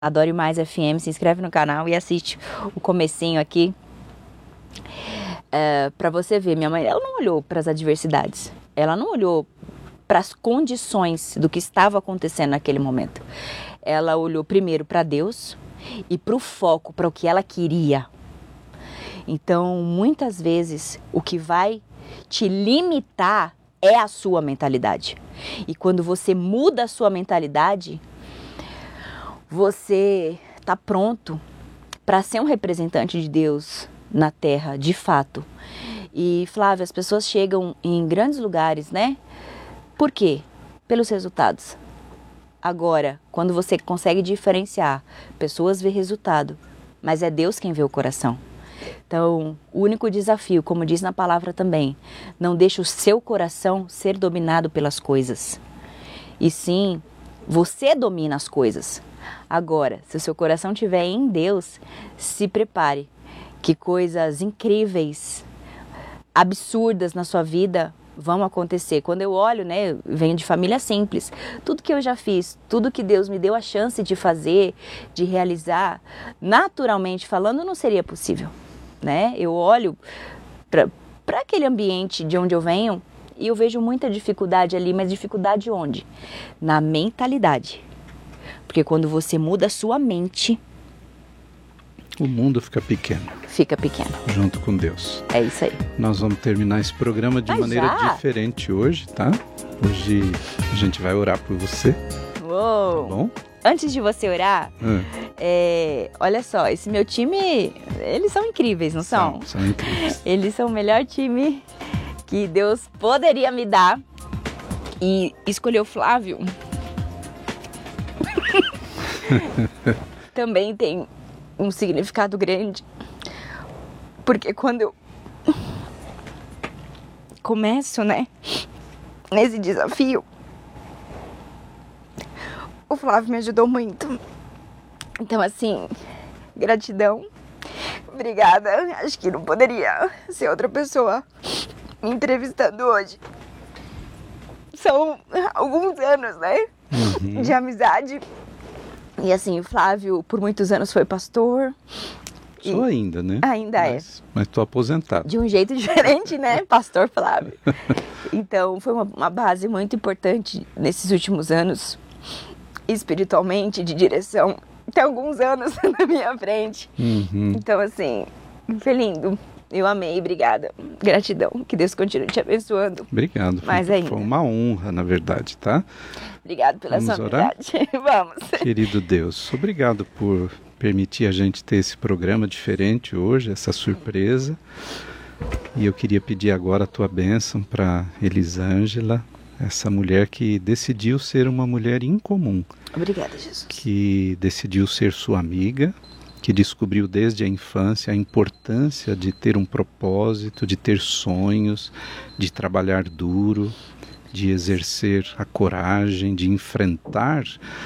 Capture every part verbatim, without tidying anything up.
Adore Mais F M, se inscreve no canal e assiste o comecinho aqui. É, para você ver, minha mãe, ela não olhou para as adversidades, ela não olhou para as condições do que estava acontecendo naquele momento. Ela olhou primeiro para Deus e para o foco, para o que ela queria. Então, muitas vezes, o que vai te limitar é a sua mentalidade. E quando você muda a sua mentalidade, você está pronto para ser um representante de Deus na Terra, de fato. E, Flávia, as pessoas chegam em grandes lugares, né? Por quê? Pelos resultados. Agora, quando você consegue diferenciar, pessoas veem resultado, mas é Deus quem vê o coração. Então, o único desafio, como diz na palavra também, não deixe o seu coração ser dominado pelas coisas. E sim, você domina as coisas. Agora, se o seu coração estiver em Deus, se prepare, que coisas incríveis, absurdas na sua vida vão acontecer. Quando eu olho, né, venho de família simples, tudo que eu já fiz, tudo que Deus me deu a chance de fazer, de realizar, naturalmente falando, não seria possível, né? Eu olho para aquele ambiente de onde eu venho e eu vejo muita dificuldade ali, mas dificuldade onde? Na mentalidade. Porque quando você muda a sua mente, o mundo fica pequeno. Fica pequeno. Junto com Deus. É isso aí. Nós vamos terminar esse programa de Mas maneira já? diferente hoje, tá? Hoje a gente vai orar por você. Uou! Tá bom? Antes de você orar, Hum. é, olha só, esse meu time, eles são incríveis, não são? São, são incríveis. Eles são o melhor time que Deus poderia me dar. E escolher o Flávio também tem um significado grande, porque quando eu começo, né, nesse desafio, o Flávio me ajudou muito. Então, assim, gratidão, obrigada. Acho que não poderia ser outra pessoa me entrevistando hoje. São alguns anos, né, Uhum. de amizade. E assim, o Flávio por muitos anos foi pastor. Sou ainda, né? Ainda mas, é. Mas tô aposentado. De um jeito diferente, né? Pastor Flávio. Então, foi uma, uma base muito importante nesses últimos anos, espiritualmente, de direção. Tem alguns anos na minha frente. Uhum. Então, assim, foi lindo. Eu amei, obrigada. Gratidão. Que Deus continue te abençoando. Obrigado. Mais foi, ainda. Foi uma honra, na verdade, tá? Obrigado pela Vamos sua orar? amizade. Vamos. Querido Deus, obrigado por permitir a gente ter esse programa diferente hoje, essa surpresa. E eu queria pedir agora a tua bênção para Elisângela, essa mulher que decidiu ser uma mulher incomum. Obrigada, Jesus. Que decidiu ser sua amiga, que descobriu desde a infância a importância de ter um propósito, de ter sonhos, de trabalhar duro, de exercer a coragem, de enfrentar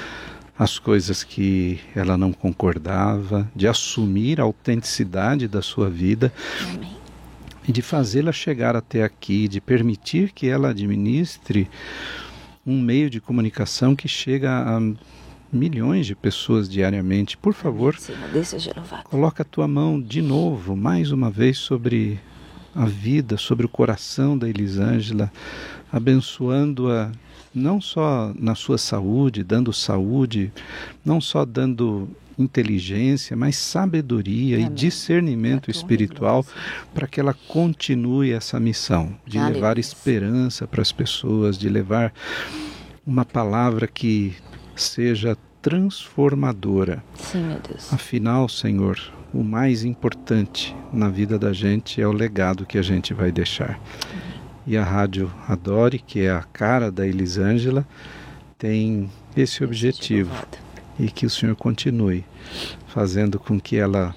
as coisas que ela não concordava, de assumir a autenticidade da sua vida. Amém. E de fazê-la chegar até aqui, de permitir que ela administre um meio de comunicação que chega a milhões de pessoas diariamente. Por favor, Senhor, Deus seja louvado. coloca a tua mão de novo, mais uma vez, sobre a vida, sobre o coração da Elisângela, abençoando-a não só na sua saúde, dando saúde, não só dando inteligência, mas sabedoria Amém. E discernimento espiritual para que ela continue essa missão de Aleluia. Levar esperança para as pessoas, de levar uma palavra que seja transformadora. Sim, meu Deus. Afinal, Senhor, o mais importante na vida da gente é o legado que a gente vai deixar. E a Rádio Adore, que é a cara da Elisângela, tem esse objetivo. E que o Senhor continue fazendo com que ela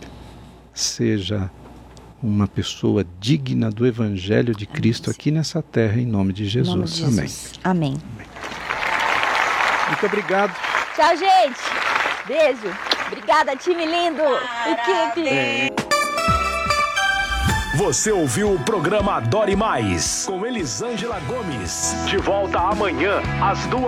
seja uma pessoa digna do Evangelho de Cristo aqui nessa terra, em nome de Jesus. Em nome de Jesus. Amém. Amém. Muito obrigado. Tchau, gente. Beijo. Obrigada, time lindo. Equipe. É. Você ouviu o programa Adore Mais, com Elisângela Gomes. De volta amanhã, às duas.